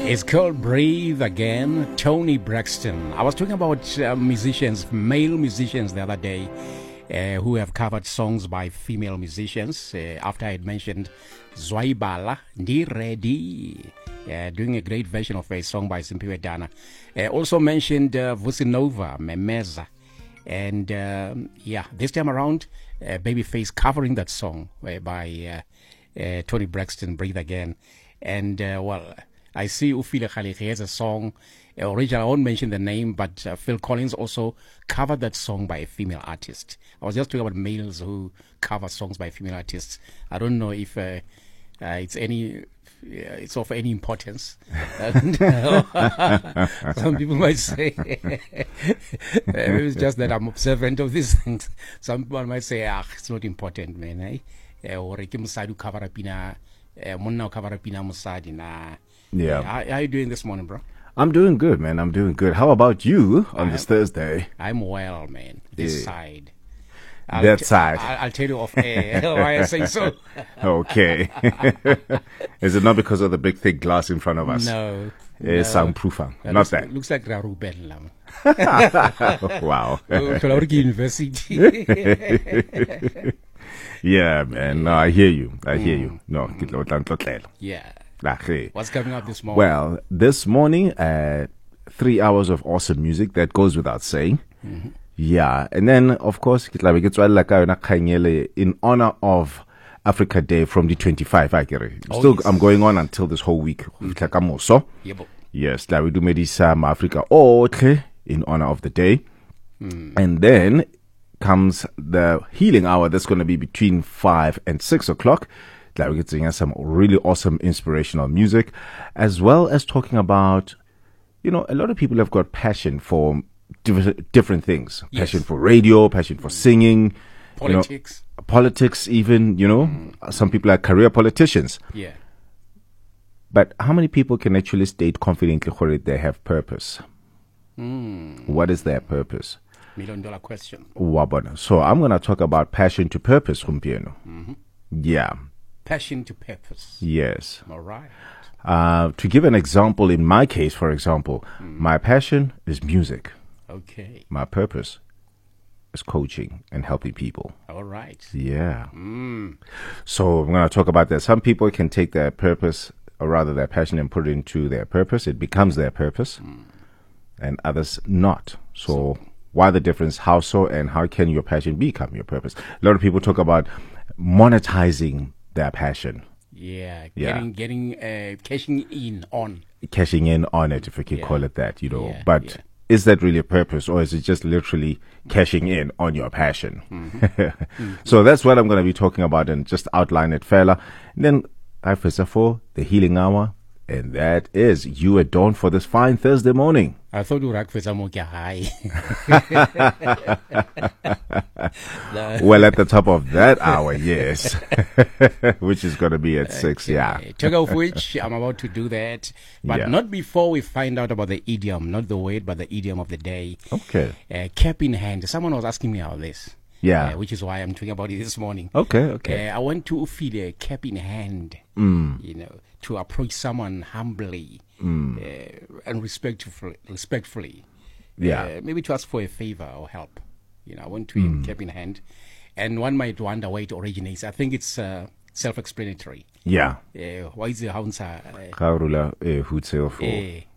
It's called Breathe Again, Tony Braxton. I was talking about musicians, male musicians the other day who have covered songs by female musicians. After I had mentioned Zwaibala, Ndi Ready, doing a great version of a song by Simpiwe Dana. Also mentioned Vusinova, Memeza. And this time around, Babyface covering that song by Tony Braxton, Breathe Again. And I see Ufile Khaliki has a song. Originally, I won't mention the name, but Phil Collins also covered that song by a female artist. I was just talking about males who cover songs by female artists. I don't know if it's of any importance. Some people might say it's just that I'm observant of these things. Some people might say, it's not important, man. Or cover up in Yeah. How are you doing this morning, bro? I'm doing good, man. I'm doing good. How about you on this Thursday? I'm well, man. This side. Side. I'll tell you off air why I say so. Okay. Is it not because of the big thick glass in front of us? No. Soundproof. Not that. Looks like Raruben. Wow. University. Yeah, man. No, I hear you. No, Yeah. What's coming up this morning? Well, this morning, 3 hours of awesome music. That goes without saying. Mm-hmm. Yeah. And then, of course, in honor of Africa Day from the 25. I'm going on until this whole week. Yes, we do Medisam Africa in honor of the day. And then comes the healing hour that's going to be between 5 and 6 o'clock. We get to some really awesome inspirational music, as well as talking about, a lot of people have got passion for different things. Yes. Passion for radio, passion for singing, politics even, some people are career politicians. Yeah. But how many people can actually state confidently that they have purpose? What is their purpose? $1 million question. So I'm going to talk about passion to purpose, Humpieno. Yeah. Passion to purpose. Yes. All right. To give an example, in my case, for example, my passion is music. Okay. My purpose is coaching and helping people. All right. Yeah. So I'm going to talk about that. Some people can take their purpose, or rather their passion, and put it into their purpose. It becomes their purpose. And others not. So why the difference? How so? And how can your passion become your purpose? A lot of people talk about monetizing their passion. Yeah. Getting cashing in on it, if we can call it that, is that really a purpose, or is it just literally cashing in on your passion? So that's what I'm going to be talking about, and just outline it fella. And then I first of all, the healing hour, and that is you at dawn for this fine Thursday morning. I thought you were high. Well, at the top of that hour, yes. Which is going to be at 6, yeah. Talk of which, I'm about to do that. But not before we find out about the idiom, not the word, but the idiom of the day. Okay. Cap in hand. Someone was asking me about this. Yeah. Which is why I'm talking about it this morning. Okay. I want to feel a cap in hand, to approach someone humbly and respectfully. Yeah. Maybe to ask for a favor or help. I want to cap in hand. And one might wonder where it originates. I think it's self-explanatory. Yeah. Why is the hounds